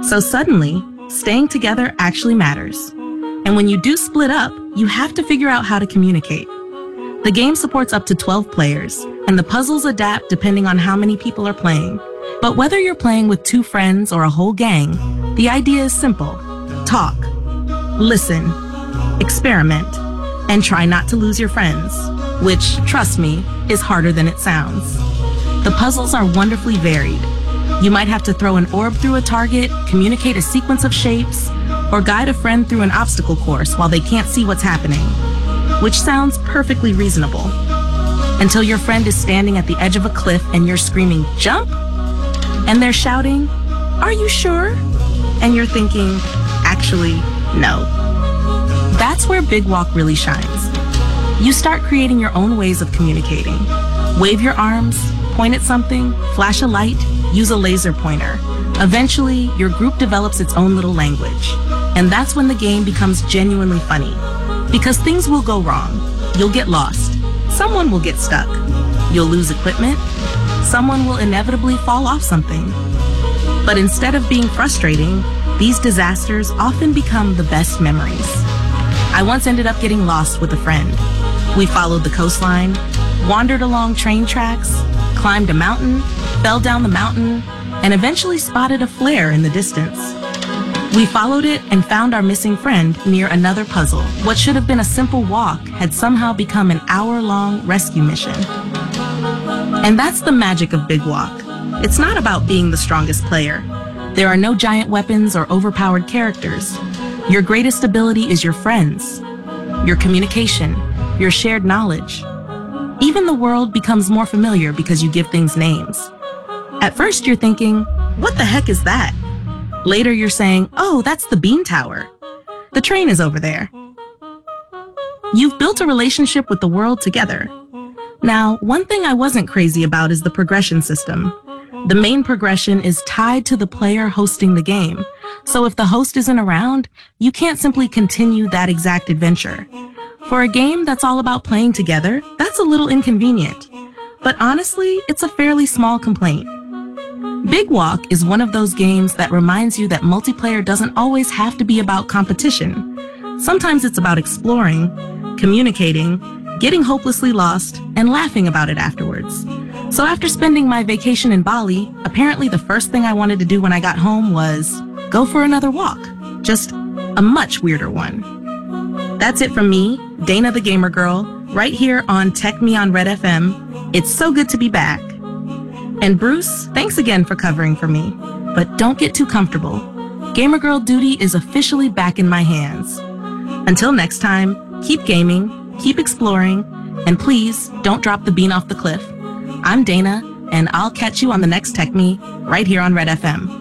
So suddenly, staying together actually matters. And when you do split up, you have to figure out how to communicate. The game supports up to 12 players, and the puzzles adapt depending on how many people are playing. But whether you're playing with 2 friends or a whole gang, the idea is simple. Talk, listen, experiment, and try not to lose your friends, which, trust me, is harder than it sounds. The puzzles are wonderfully varied. You might have to throw an orb through a target, communicate a sequence of shapes, or guide a friend through an obstacle course while they can't see what's happening, which sounds perfectly reasonable. Until your friend is standing at the edge of a cliff and you're screaming, "Jump!" And they're shouting, "Are you sure?" And you're thinking, actually, no. That's where Big Walk really shines. You start creating your own ways of communicating. Wave your arms, point at something, flash a light, use a laser pointer. Eventually, your group develops its own little language. And that's when the game becomes genuinely funny. Because things will go wrong. You'll get lost. Someone will get stuck. You'll lose equipment. Someone will inevitably fall off something. But instead of being frustrating, these disasters often become the best memories. I once ended up getting lost with a friend. We followed the coastline, wandered along train tracks, climbed a mountain, fell down the mountain, and eventually spotted a flare in the distance. We followed it and found our missing friend near another puzzle. What should have been a simple walk had somehow become an hour-long rescue mission. And that's the magic of Big Walk. It's not about being the strongest player. There are no giant weapons or overpowered characters. Your greatest ability is your friends, your communication, your shared knowledge. Even the world becomes more familiar because you give things names. At first you're thinking, what the heck is that? Later you're saying, oh, that's the bean tower. The train is over there. You've built a relationship with the world together. Now, one thing I wasn't crazy about is the progression system. The main progression is tied to the player hosting the game. So if the host isn't around, you can't simply continue that exact adventure. For a game that's all about playing together, that's a little inconvenient. But honestly, it's a fairly small complaint. Big Walk is one of those games that reminds you that multiplayer doesn't always have to be about competition. Sometimes it's about exploring, communicating, getting hopelessly lost, and laughing about it afterwards. So after spending my vacation in Bali, apparently the first thing I wanted to do when I got home was go for another walk. Just a much weirder one. That's it from me, Dana the Gamer Girl, right here on Tech Me on Red FM. It's so good to be back. And Bruce, thanks again for covering for me. But don't get too comfortable. Gamer Girl duty is officially back in my hands. Until next time, keep gaming, keep exploring, and please don't drop the bean off the cliff. I'm Dana, and I'll catch you on the next Tech Me right here on Red FM.